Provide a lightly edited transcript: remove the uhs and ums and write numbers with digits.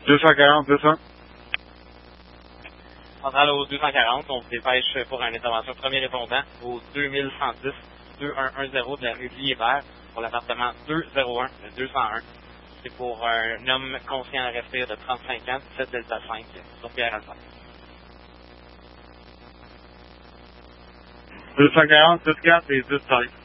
240, 200. Centrale au 240, on vous dépêche pour une intervention premier répondant au 2110 2110 de la rue Liébert pour l'appartement 201 de 201. C'est pour un homme conscient à respirer de 35 ans, 7 Delta 5, sur Pierre Alpha. 240, 10 4 et 10 5.